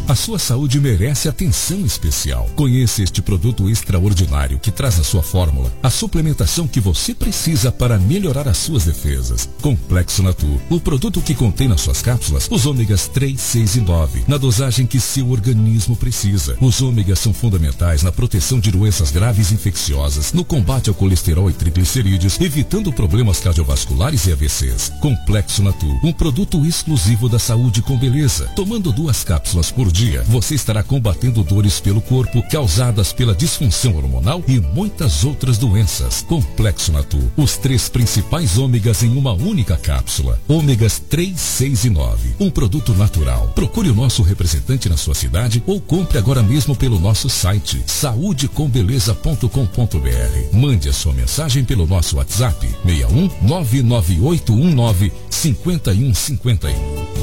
A sua saúde merece atenção especial. Conheça este produto extraordinário que traz na sua fórmula a suplementação que você precisa para melhorar as suas defesas. Complexo Natur, o produto que contém nas suas cápsulas os ômegas 3, 6 e 9, na dosagem que seu organismo precisa. Os ômegas são fundamentais na proteção de doenças graves e infecciosas, no combate ao colesterol e triglicerídeos, evitando problemas cardiovasculares e AVCs. Complexo Natur, um produto exclusivo da saúde com beleza. Tomando 2 cápsulas por dia, você estará combatendo dores pelo corpo causadas pela disfunção hormonal e muitas outras doenças. Complexo Natur, os 3 principais ômegas em uma única cápsula. Ômegas 3, 6 e 9, um produto natural. Procure o nosso representante na sua cidade ou compre agora mesmo pelo nosso site saudecombeleza.com.br. Mande a sua mensagem pelo nosso WhatsApp 61 99819 5151.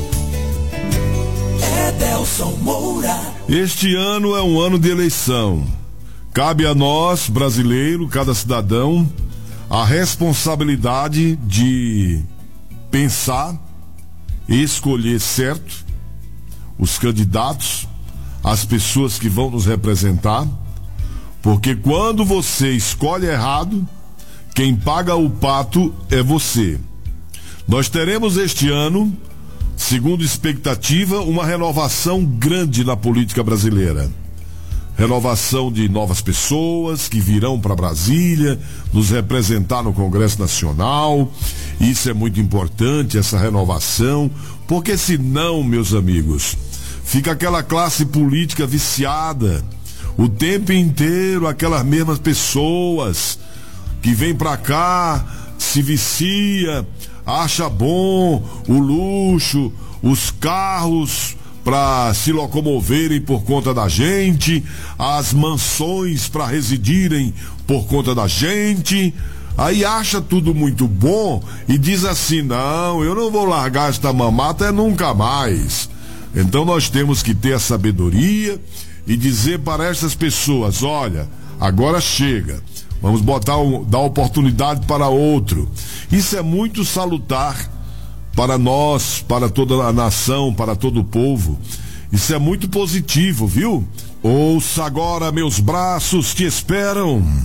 Edelson Moura. Este ano é um ano de eleição. Cabe a nós, brasileiro, cada cidadão, a responsabilidade de pensar e escolher certo os candidatos, as pessoas que vão nos representar, porque quando você escolhe errado, quem paga o pato é você. Nós teremos este ano, segundo expectativa, uma renovação grande na política brasileira. Renovação de novas pessoas que virão para Brasília nos representar no Congresso Nacional. Isso é muito importante, essa renovação, porque senão, meus amigos, fica aquela classe política viciada, o tempo inteiro aquelas mesmas pessoas que vêm para cá, se vicia, acha bom o luxo, os carros para se locomoverem por conta da gente, as mansões para residirem por conta da gente. Aí acha tudo muito bom e diz assim: não, eu não vou largar esta mamata é nunca mais. Então nós temos que ter a sabedoria e dizer para essas pessoas: olha, agora chega, vamos dar oportunidade para outro. Isso é muito salutar para nós, para toda a nação, para todo o povo. Isso é muito positivo, viu? Ouça agora, meus braços te esperam.